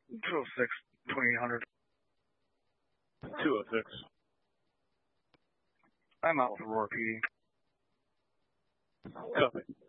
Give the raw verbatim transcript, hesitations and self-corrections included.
two oh six, twenty-eight hundred. two oh six. I'm out for Roar P D. Copy.